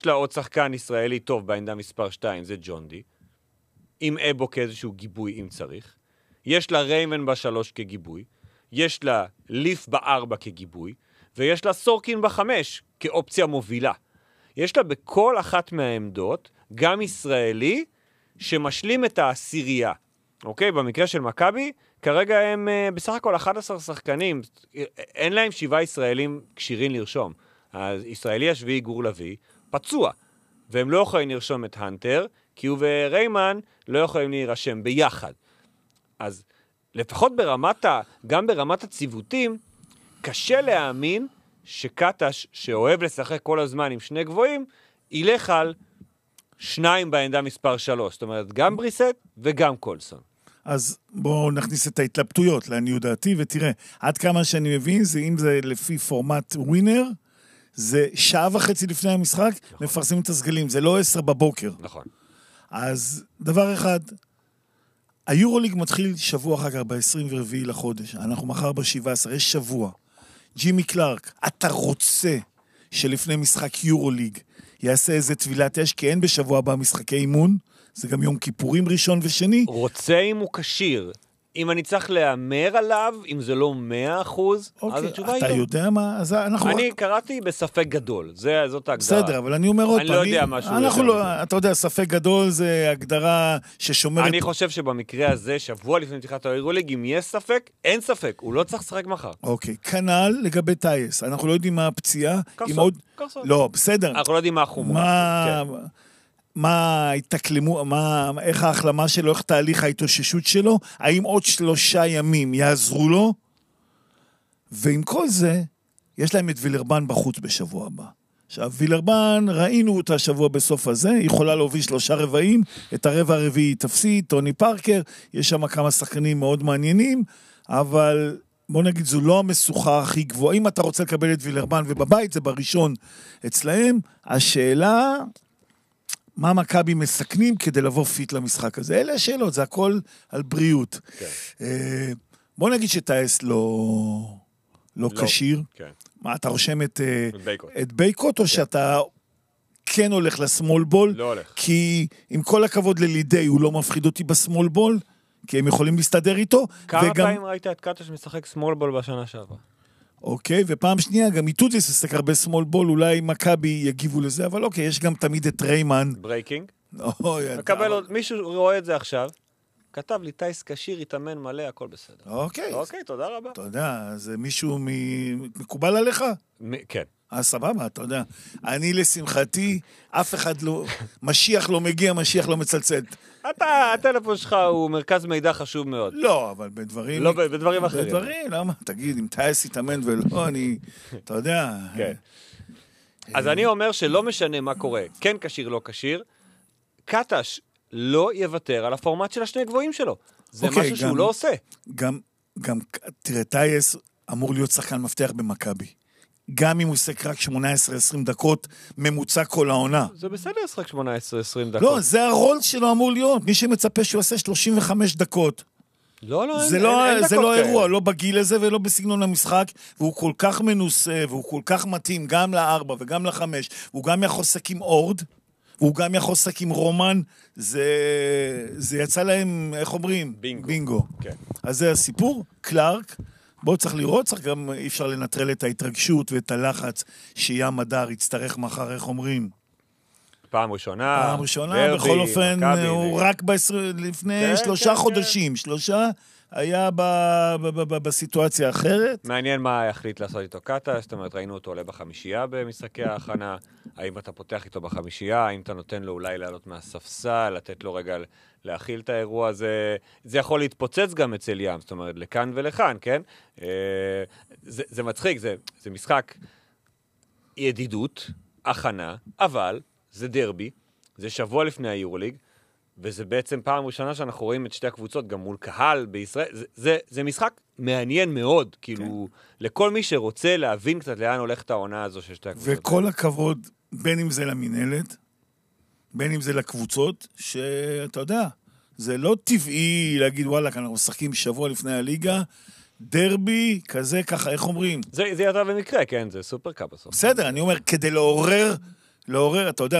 לה עוד שחקן ישראלי טוב בעמדה מספר 2, זה ג'ונדי, עם אבו כאיזשהו גיבוי אם צריך. יש לה ריימן ב3 כגיבוי, יש לה ליף ב4 כגיבוי, ויש לה סורקין ב5 כאופציה מובילה. יש לה בכל אחת מהעמדות גם ישראלי שמשלים את העשירייה. אוקיי? במקרה של מכבי, כרגע הם בסך הכל 11 שחקנים, אין להם 7 ישראלים קשירים לרשום. הישראלי השביעי גור לוי פצוע, והם לא יכולים לרשום את הנטר, כי הוא וריימן לא יכולים להירשם ביחד. אז לפחות גם ברמת הציוותים, קשה להאמין שקטש, שאוהב לשחק כל הזמן עם שני גבוהים, ילך על 2 בעמדה מספר 3. זאת אומרת, גם בריסט וגם קולסון. אז בואו נכניס את ההתלבטויות לעניות דעתי, ותראה, עד כמה שאני מבין, אם זה לפי פורמט ווינר, זה 1.5 שעה לפני המשחק, נכון. מפרסמים את הסגלים, זה לא 10 בבוקר. נכון. אז דבר אחד, היורוליג מתחיל שבוע אחר כך, ב-24 לחודש, אנחנו מחר ב-17, יש שבוע. ג'ימי קלארק, אתה רוצה שלפני משחק יורוליג יעשה איזה טבילת אש, כי אין בשבוע הבא משחקי אימון, זה גם יום כיפורים ראשון ושני. רוצה אם הוא קשיר, אם אני צריך להאמר עליו, אם זה לא 100%, אז התשובה היא לא. אתה יודע מה? אז אני קראתי בספק גדול, זאת ההגדרה. בסדר, אבל אני אומר עוד פעם. אני לא יודע משהו. אתה יודע, ספק גדול זה הגדרה ששומרת... אני חושב שבמקרה הזה, שבוע לפני פתיחת היורוליג, אם יש ספק, אין ספק, הוא לא צריך לשחק מחר. אוקיי, כנ"ל לגבי טייס, אנחנו לא יודעים מה הפציעה. קרסון. לא, בסדר. אנחנו לא יודעים מה החומרה. מה התקלמו, איך ההחלמה שלו, איך תהליך ההתאוששות שלו, האם עוד 3 ימים יעזרו לו, ועם כל זה, יש להם את וילרבן בחוץ בשבוע הבא. עכשיו, וילרבן, ראינו אותה שבוע בסוף הזה, היא יכולה להוביל 3 רבעים, את הרבע הרביעי תפסיד, טוני פארקר, יש שם כמה שחקנים מאוד מעניינים, אבל בוא נגיד, זו לא המשוכה הכי גבוהה. אם אתה רוצה לקבל את וילרבן, ובבית זה בראשון אצלהם, השאלה... מה מכבי מסכנים כדי לבוא פיט למשחק הזה? אלה השאלות, זה הכל על בריאות. כן. בוא נגיד שטייס לא קשיר. כן. מה, אתה רושם את בייקוט, או שאתה כן הולך לסמול בול? לא הולך. כי עם כל הכבוד ללידי, הוא לא מפחיד אותי בסמול בול, כי הם יכולים להסתדר איתו. כמה פעמים ראית את קטש משחק סמול בול בשנה שעברה? אוקיי, ופעם שנייה, גם איתודיס עסק הרבה סמול בול, אולי מכבי יגיבו לזה, אבל אוקיי, יש גם תמיד את ריימן. ברייקינג. מישהו רואה את זה עכשיו, כתב לי, טייס קשיר, יתאמן מלא, הכל בסדר. אוקיי. אוקיי, תודה רבה. אתה יודע, זה מישהו מקובל עליך? כן. סבבה, אתה יודע. אני לשמחתי, אף אחד לא, משיח לא מגיע, משיח לא מצלצל. הטלפון שלך הוא מרכז מידע חשוב מאוד. לא, אבל בדברים... לא, בדברים אחרים. בדברים, למה? תגיד, אם טייס יתאמן ולא, אתה יודע. כן. אז אני אומר שלא משנה מה קורה, כן קשיר, לא קשיר, קטש לא יוותר על הפורמט של השני גבוהים שלו. זה משהו שהוא לא עושה. גם, תראה, טייס אמור להיות שחקן מפתח במכבי. גם אם הוא עוסק רק 18-20 דקות, ממוצע כל העונה. זה בסדר, עסק 18-20 דקות. לא, זה הרול שלו אמור להיות. מי שמצפה שהוא עושה 35 דקות. לא, זה לא אירוע, לא בגיל הזה ולא בסגנון המשחק, והוא כל כך מנוסה, והוא כל כך מתאים גם ל4 וגם ל5, והוא גם יכול לשחק עם אורד, והוא גם יכול לשחק עם רומן, זה יצא להם, איך אומרים? בינגו. כן. אז זה הסיפור, קלארק, בואו צריך לראות, צריך גם אי אפשר לנטרל את ההתרגשות ואת הלחץ שים הדר יצטרך מחר, איך אומרים? פעם ראשונה, בכל אופן, הוא רק לפני 3 חודשים, 3 היה בסיטואציה אחרת. מעניין מה יחליט לעשות איתו קטש, זאת אומרת, ראינו אותו עולה בחמישייה במשחקי ההכנה, האם אתה פותח איתו בחמישייה, האם אתה נותן לו אולי לעלות מהספסל, לתת לו רגע להכיל את האירוע הזה, זה יכול להתפוצץ גם אצל ים, זאת אומרת, לכאן ולכאן, כן? זה מצחיק, זה משחק ידידות, הכנה, אבל זה דרבי, זה שבוע לפני היורוליג, וזה בעצם פעם ראשונה שאנחנו רואים את שתי הקבוצות, גם מול קהל בישראל, זה משחק מעניין מאוד, כאילו, לכל מי שרוצה להבין קצת לאן הולכת העונה הזו של שתי הקבוצות. וכל הכבוד, בין אם זה למנהלת, בין אם זה לקבוצות, שאתה יודע, זה לא טבעי להגיד, וואלה, אנחנו משחקים שבוע לפני הליגה, דרבי, כזה, ככה, איך אומרים? זה ידע במקרה, כן, זה סופר קאפ בסוף. בסדר, אני אומר, כדי לעורר לעורר, אתה יודע,